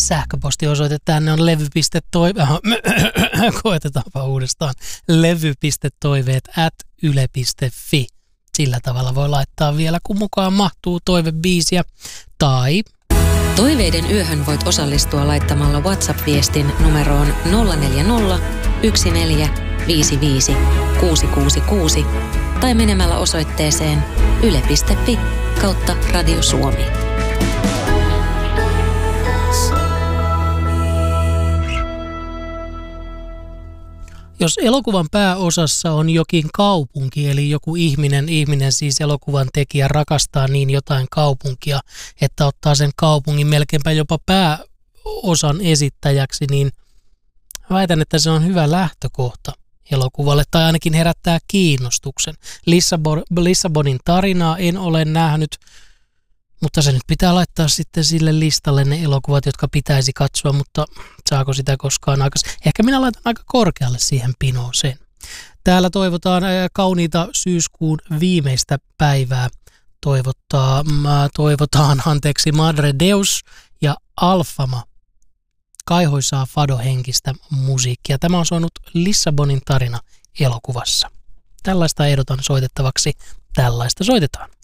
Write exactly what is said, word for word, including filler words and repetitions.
sähköpostiosoite tänne on levy.toive... Koetetaanpa uudestaan. levy.toiveet at yle piste fi. Sillä tavalla voi laittaa vielä, kun mukaan mahtuu toivebiisiä. Tai... Toiveiden yöhön voit osallistua laittamalla WhatsApp-viestin numeroon nolla neljä nolla, yksi neljä, viisi viisi, kuusi kuusi kuusi tai menemällä osoitteeseen yle piste fi kautta Radio Suomi. Jos elokuvan pääosassa on jokin kaupunki, eli joku ihminen, ihminen siis elokuvan tekijä rakastaa niin jotain kaupunkia, että ottaa sen kaupungin melkeinpä jopa pääosan esittäjäksi, niin väitän, että se on hyvä lähtökohta elokuvalle, tai ainakin herättää kiinnostuksen. Lissabon, Lissabonin tarinaa en ole nähnyt, mutta se nyt pitää laittaa sitten sille listalle ne elokuvat, jotka pitäisi katsoa, mutta saako sitä koskaan aikaisemmin? Ehkä minä laitan aika korkealle siihen pinoon sen. Täällä toivotaan kauniita syyskuun viimeistä päivää. Toivottaa, toivotaan, anteeksi, Madre Deus ja Alfama. Kaihoisaa fadohenkistä musiikkia. Tämä on soinut Lissabonin tarina elokuvassa. Tällaista ehdotan soitettavaksi. Tällaista soitetaan.